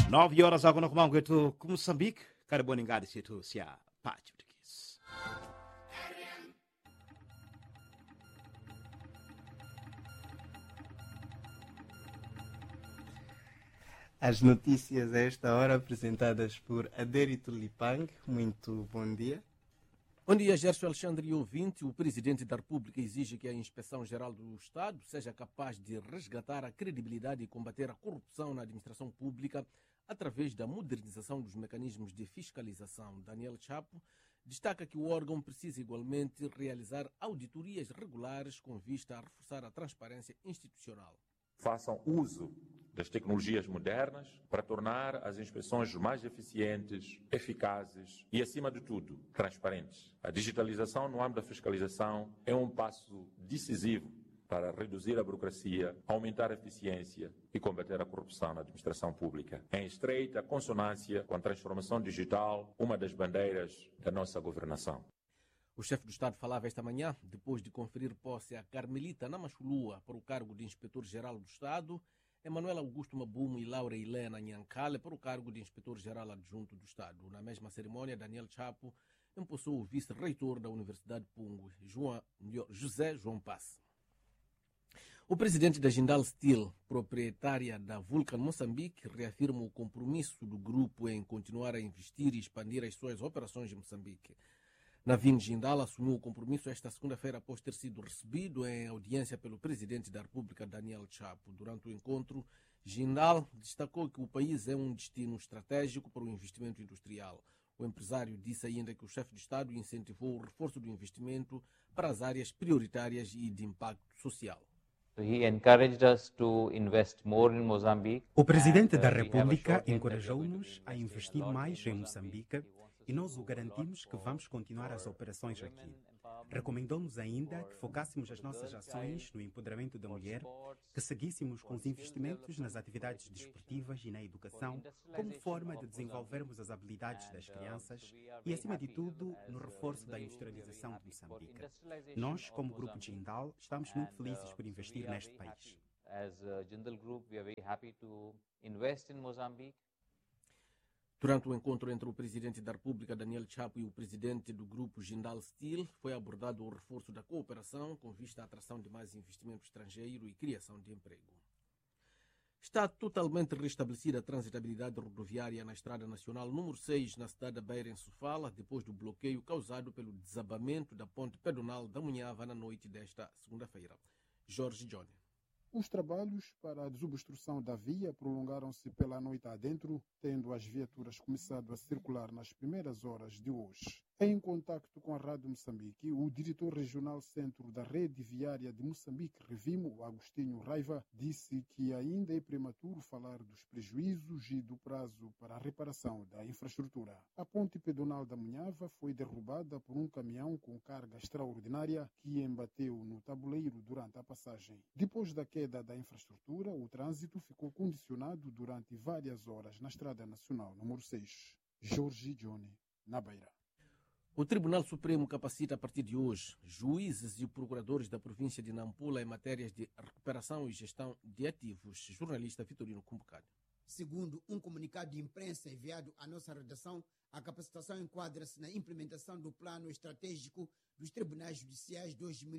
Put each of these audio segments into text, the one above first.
9 horas agora no comando kwetu Moçambique. Karibuni ngadi chetu sia pachi mtikisi. As notícias a esta hora apresentadas por Adérito Lipang. Muito bom dia. Bom dia, Gerson Alexandre e ouvinte. O Presidente da República exige que a Inspeção-Geral do Estado seja capaz de resgatar a credibilidade e combater a corrupção na administração pública através da modernização dos mecanismos de fiscalização. Daniel Chapo destaca que o órgão precisa igualmente realizar auditorias regulares com vista a reforçar a transparência institucional. Façam uso das tecnologias modernas para tornar as inspeções mais eficientes, eficazes e, acima de tudo, transparentes. A digitalização no âmbito da fiscalização é um passo decisivo para reduzir a burocracia, aumentar a eficiência e combater a corrupção na administração pública. Em estreita consonância com a transformação digital, uma das bandeiras da nossa governação. O chefe do Estado falava esta manhã, depois de conferir posse a Carmelita Namachulua para o cargo de Inspetor-Geral do Estado, Emanuel Augusto Mabumo e Laura Helena Nhancale para o cargo de Inspetor-Geral Adjunto do Estado. Na mesma cerimônia, Daniel Chapo empossou o vice-reitor da Universidade Pungo, José João Passe. O presidente da Jindal Steel, proprietária da Vulcan Moçambique, reafirma o compromisso do grupo em continuar a investir e expandir as suas operações em Moçambique. Navin Jindal assumiu o compromisso esta segunda-feira após ter sido recebido em audiência pelo presidente da República, Daniel Chapo. Durante o encontro, Jindal destacou que o país é um destino estratégico para o investimento industrial. O empresário disse ainda que o chefe de Estado incentivou o reforço do investimento para as áreas prioritárias e de impacto social. O presidente da República encorajou-nos a investir mais em Moçambique e nós o garantimos que vamos continuar as operações aqui. Recomendou-nos ainda que focássemos as nossas ações no empoderamento da mulher, que seguíssemos com os investimentos nas atividades desportivas e na educação, como forma de desenvolvermos as habilidades das crianças e, acima de tudo, no reforço da industrialização de Moçambique. Nós, como Grupo Jindal, estamos muito felizes por investir neste país. Durante o encontro entre o presidente da República, Daniel Chapo, e o presidente do grupo Jindal Steel, foi abordado o reforço da cooperação com vista à atração de mais investimento estrangeiro e criação de emprego. Está totalmente restabelecida a transitabilidade rodoviária na Estrada Nacional número 6, na cidade da Beira, em Sofala, depois do bloqueio causado pelo desabamento da ponte pedonal da Munhava na noite desta segunda-feira. Jorge Johnny. Os trabalhos para a desobstrução da via prolongaram-se pela noite adentro, tendo as viaturas começado a circular nas primeiras horas de hoje. Em contacto com a Rádio Moçambique, o diretor regional centro da Rede Viária de Moçambique, Revimo, Agostinho Raiva, disse que ainda é prematuro falar dos prejuízos e do prazo para a reparação da infraestrutura. A ponte pedonal da Munhava foi derrubada por um caminhão com carga extraordinária que embateu no tabuleiro durante a passagem. Depois da queda da infraestrutura, o trânsito ficou condicionado durante várias horas na Estrada Nacional número 6. Jorge Johnny, na Beira. O Tribunal Supremo capacita a partir de hoje juízes e procuradores da província de Nampula em matérias de recuperação e gestão de ativos. Jornalista Vitorino Cumbocado. Segundo um comunicado de imprensa enviado à nossa redação, a capacitação enquadra-se na implementação do Plano Estratégico dos Tribunais Judiciais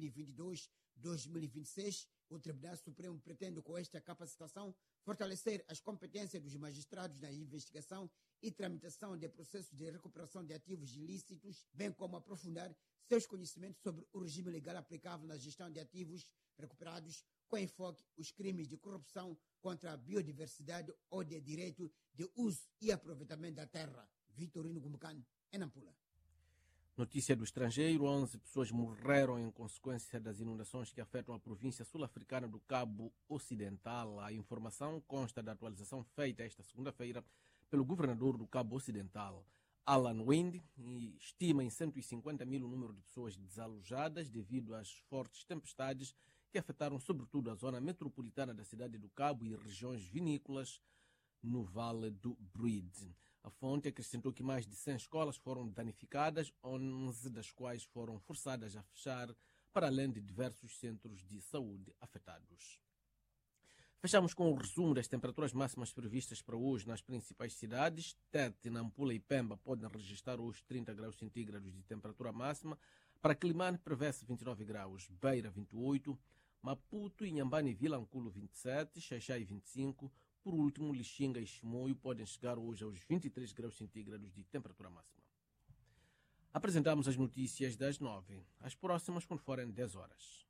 2022-2026. O Tribunal Supremo pretende, com esta capacitação, fortalecer as competências dos magistrados na investigação e tramitação de processos de recuperação de ativos ilícitos, bem como aprofundar seus conhecimentos sobre o regime legal aplicável na gestão de ativos recuperados, com enfoque os crimes de corrupção contra a biodiversidade ou de direito de uso e aproveitamento da terra. Vitorino Gumucan, em Nampula. Notícia do estrangeiro: 11 pessoas morreram em consequência das inundações que afetam a província sul-africana do Cabo Ocidental. A informação consta da atualização feita esta segunda-feira pelo governador do Cabo Ocidental, Alan Wind, e estima em 150 mil o número de pessoas desalojadas devido às fortes tempestades que afetaram sobretudo a zona metropolitana da cidade do Cabo e regiões vinícolas no Vale do Bruide. A fonte acrescentou que mais de 100 escolas foram danificadas, 11 das quais foram forçadas a fechar, para além de diversos centros de saúde afetados. Fechamos com o resumo das temperaturas máximas previstas para hoje nas principais cidades. Tete, Nampula e Pemba podem registrar hoje 30 graus centígrados de temperatura máxima. Para Climane prevê-se 29 graus, Beira 28, Maputo, Inhambane e Vilanculo 27, Xaixai 25, por último Lixinga e Chimoio podem chegar hoje aos 23 graus centígrados de temperatura máxima. Apresentamos as notícias das 9, as próximas quando forem 10 horas.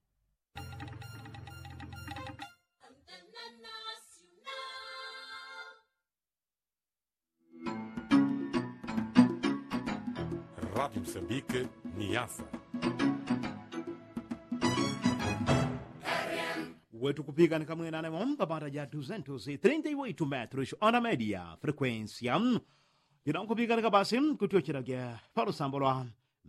Rádio Moçambique, Niassa. Wetu kupiga ni kamwe momba mara ya 238 metros ona média frequência. E não kupiga ni kabasi kutiochiragia para o sambolwa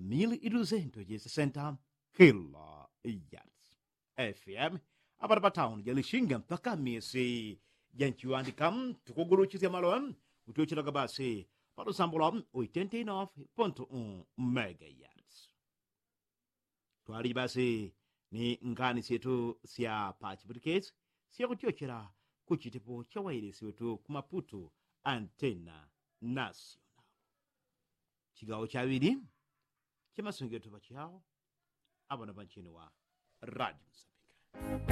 1260 kHz. FM para town ya Lixinga mpaka Mesi yanchiwandika tukuguluchizia malo kutiochiraga basi para o sambolwa 89.1 MHz. Twali basi ni ngani sietu sia pachipurikezi sia kutiochera kuchitepo cha wairesi wetu kumaputo antena nacional. Chigawo chaviri chimasungetu pachiao abana panchini wa Radio Moçambique.